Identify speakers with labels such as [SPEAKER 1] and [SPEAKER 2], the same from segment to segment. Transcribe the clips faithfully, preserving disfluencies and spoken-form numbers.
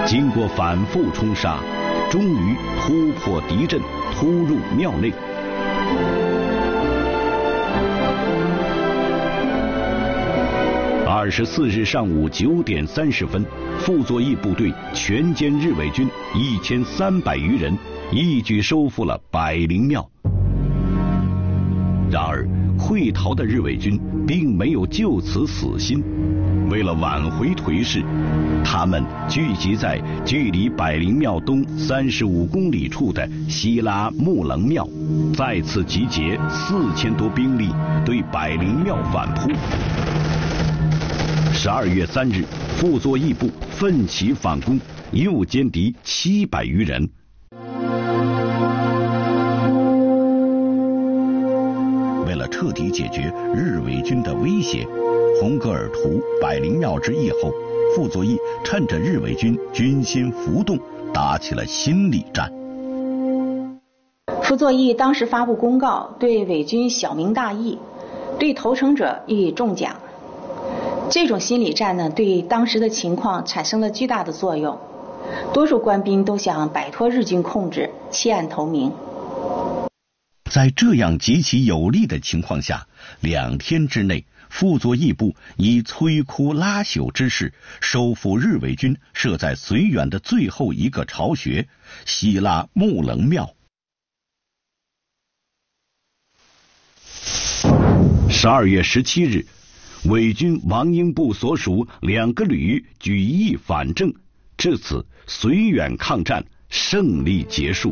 [SPEAKER 1] 经过反复冲杀，终于突破敌阵，突入庙内。二十四日上午九点三十分，傅作义部队全歼日伪军一千三百余人，一举收复了百灵庙。然而，会逃的日伪军并没有就此死心，为了挽回颓势，他们聚集在距离百灵庙东三十五公里处的希拉木棱庙，再次集结四千多兵力对百灵庙反扑。十二月三日，傅作义部奋起反攻，又歼敌七百余人。为了彻底解决日伪军的威胁，红格尔图百灵庙之役后，傅作义趁着日伪军军心浮动，打起了心理战。
[SPEAKER 2] 傅作义当时发布公告，对伪军小明大义，对投诚者予以重奖。这种心理战呢，对当时的情况产生了巨大的作用，多数官兵都想摆脱日军控制，弃暗投明。
[SPEAKER 1] 在这样极其有利的情况下，两天之内，傅作义部以摧枯拉朽之势收复日伪军设在绥远的最后一个巢穴——希拉木棱庙。十二月十七日，伪军王英部所属两个旅举义反正，至此绥远抗战胜利结束。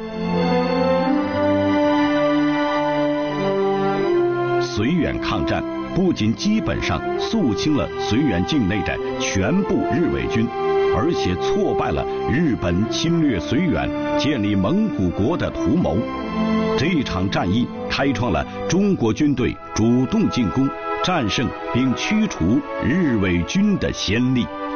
[SPEAKER 1] 绥远抗战不仅基本上肃清了绥远境内的全部日伪军，而且挫败了日本侵略绥远、建立蒙古国的图谋。这场战役开创了中国军队主动进攻、战胜并驱除日伪军的先例。